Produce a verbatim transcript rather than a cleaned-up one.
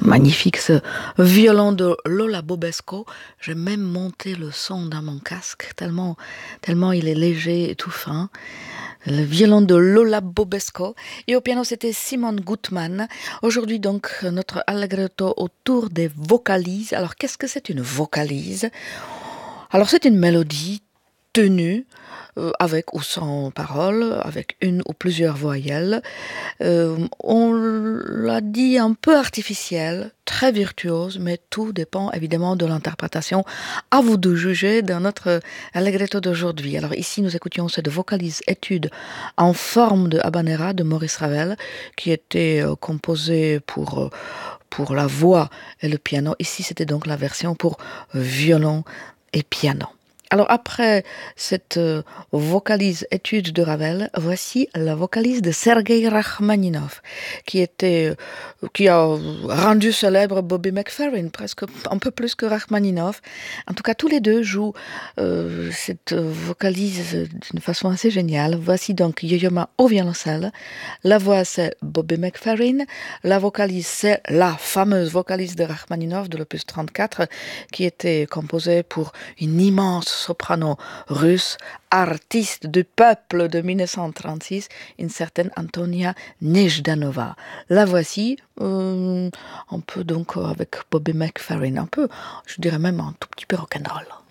Magnifique ce violon de Lola Bobesco. J'ai même monté le son dans mon casque, tellement, tellement il est léger et tout fin. Le violon de Lola Bobesco. Et au piano, c'était Simone Gutmann. Aujourd'hui, donc, notre allegretto autour des vocalises. Alors, qu'est-ce que c'est une vocalise? Alors, c'est une mélodie tenue, euh, avec ou sans parole, avec une ou plusieurs voyelles. Euh, on l'a dit un peu artificielle, très virtuose, mais tout dépend évidemment de l'interprétation. À vous de juger dans notre allegretto d'aujourd'hui. Alors ici, nous écoutions cette vocalise étude en forme de habanera de Maurice Ravel, qui était euh, composée pour, euh, pour la voix et le piano. Ici, c'était donc la version pour violon et piano. Alors après cette euh, vocalise étude de Ravel, voici la vocalise de Sergei Rachmaninov, qui était, euh, qui a rendu célèbre Bobby McFerrin, presque un peu plus que Rachmaninov. En tout cas, tous les deux jouent euh, cette vocalise d'une façon assez géniale. Voici donc Yo-Yo Ma au violoncelle. La voix c'est Bobby McFerrin. La vocalise c'est la fameuse vocalise de Rachmaninov de l'opus trente-quatre, qui était composée pour une immense soprano russe, artiste du peuple de mille neuf cent trente-six, une certaine Antonia Nejdanova. La voici, euh, un peu donc avec Bobby McFerrin, un peu, je dirais même un tout petit peu rock'n'roll.